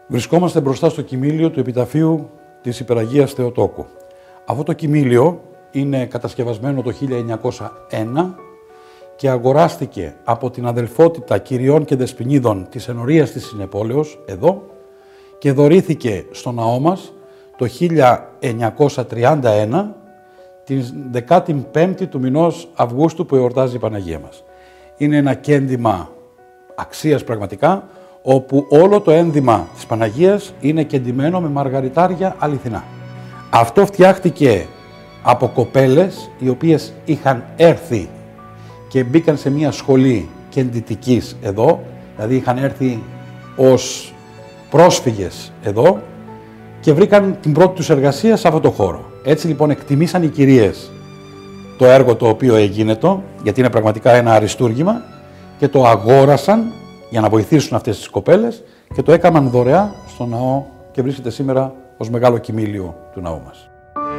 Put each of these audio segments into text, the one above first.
Βρισκόμαστε μπροστά στο κοιμήλιο του επιταφείου της Υπεραγίας Θεοτόκου. Αυτό το κοιμήλιο είναι κατασκευασμένο το 1901 και αγοράστηκε από την αδελφότητα κυριών και δεσποινίδων της ενορίας της Συνεπόλεως, εδώ, και δωρήθηκε στο ναό μας το 1931, την 15η του μηνός Αυγούστου που εορτάζει η Παναγία μας. Είναι ένα κέντημα αξίας πραγματικά, όπου όλο το ένδυμα της Παναγίας είναι κεντημένο με μαργαριτάρια αληθινά. Αυτό φτιάχτηκε από κοπέλες οι οποίες είχαν έρθει και μπήκαν σε μια σχολή κεντητικής εδώ, δηλαδή είχαν έρθει ως πρόσφυγες εδώ και βρήκαν την πρώτη τους εργασία σε αυτό το χώρο. Έτσι λοιπόν εκτιμήσαν οι κυρίες το έργο το οποίο έγινε, γιατί είναι πραγματικά ένα αριστούργημα, και το αγόρασαν για να βοηθήσουν αυτές τις κοπέλες και το έκαναν δωρεά στο ναό και βρίσκεται σήμερα ως μεγάλο κοιμήλιο του ναού μας.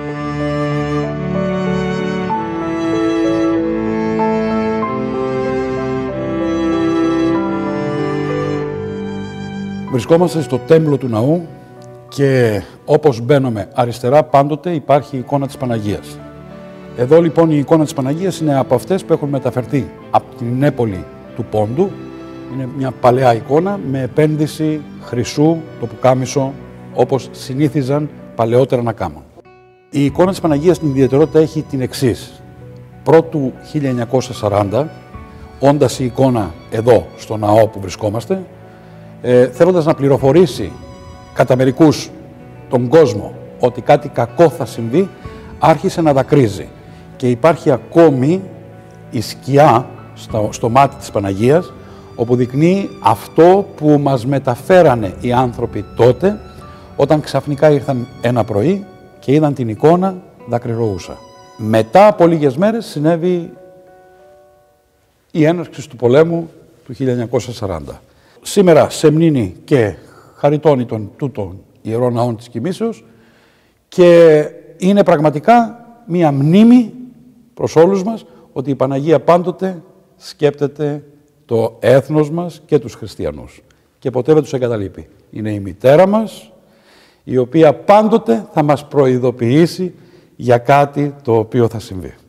Βρισκόμαστε στο τέμπλο του ναού και όπως μπαίνουμε αριστερά πάντοτε υπάρχει η εικόνα της Παναγίας. Εδώ λοιπόν η εικόνα της Παναγίας είναι από αυτές που έχουν μεταφερθεί από την Νέπολη του Πόντου. Είναι μια παλαιά εικόνα με επένδυση χρυσού το πουκάμισο όπως συνήθιζαν παλαιότερα να κάνουν. Η εικόνα της Παναγίας στην ιδιαιτερότητα έχει την εξής. Πρώτου 1940, όντας η εικόνα εδώ στο ναό που βρισκόμαστε, θέλοντας να πληροφορήσει κατά μερικούς τον κόσμο ότι κάτι κακό θα συμβεί, άρχισε να δακρύζει. Και υπάρχει ακόμη η σκιά στο μάτι της Παναγίας, όπου δεικνύει αυτό που μας μεταφέρανε οι άνθρωποι τότε, όταν ξαφνικά ήρθαν ένα πρωί και είδαν την εικόνα δακρυρωούσα. Μετά από λίγες μέρες συνέβη η έναρξη του πολέμου του 1940. Σήμερα σε μνήνη και χαριτώνει των τούτων ιερών ναών της Κοιμήσεως και είναι πραγματικά μία μνήμη προς όλους μας ότι η Παναγία πάντοτε σκέπτεται το έθνος μας και τους χριστιανούς και ποτέ δεν τους εγκαταλείπει. Είναι η μητέρα μας, η οποία πάντοτε θα μας προειδοποιήσει για κάτι το οποίο θα συμβεί.